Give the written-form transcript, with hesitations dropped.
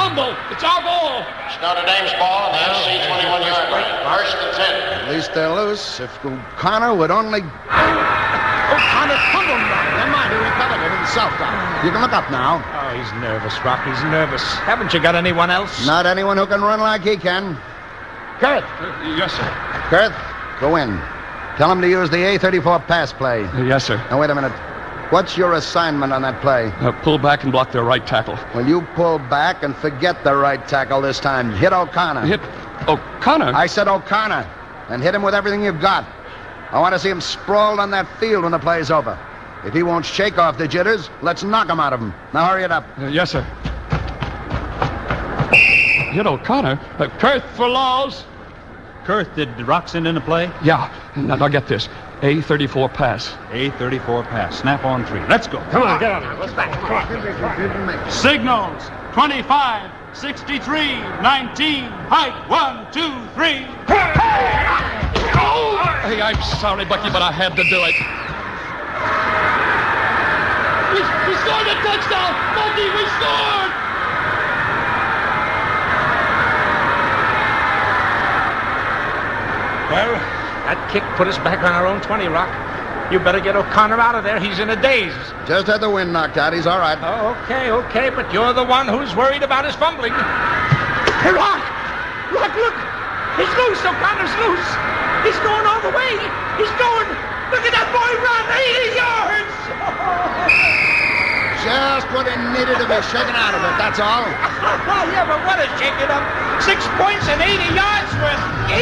fumble. It's our ball. It's Notre Dame's ball, and that's C21-yard line. First and 10. At least they're loose. If O'Connor would only... O'Connor fumbled. Never mind, he recovered it himself, Doc. You can look up now. Oh, he's nervous, Rock. He's nervous. Haven't you got anyone else? Not anyone who can run like he can. Kurth. Yes, sir. Kurth, go in. Tell him to use the A34 pass play. Yes, sir. Now, wait a minute. What's your assignment on that play? Pull back and block their right tackle. Well, you pull back and forget the right tackle this time. Hit O'Connor. Hit O'Connor? I said O'Connor. And hit him with everything you've got. I want to see him sprawled on that field when the play's over. If he won't shake off the jitters, let's knock him out of him. Now hurry it up. Yes, sir. Hit O'Connor? Kurth for Laws. Kurth, did Rock send in a play? Yeah. Now get this. A34 pass. A34 pass. Snap on 3. Let's go. Come on, get on here. Let's back. Come on. Signals. 25, 63, 19. Height. 1, 2, 3. Hey, I'm sorry, Bucky, but I had to do it. We scored a touchdown! Bucky, we scored! Well, that kick put us back on our own 20, Rock. You better get O'Connor out of there. He's in a daze. Just had the wind knocked out. He's all right. Oh, okay, but you're the one who's worried about his fumbling. Hey, Rock! Rock, look! He's loose! O'Connor's loose! He's going all the way! He's going! Look at that boy run! 80 yards! Just what he needed to be shaken out of it, that's all. Yeah, but what a shake it up. 6 points and 80 yards worth.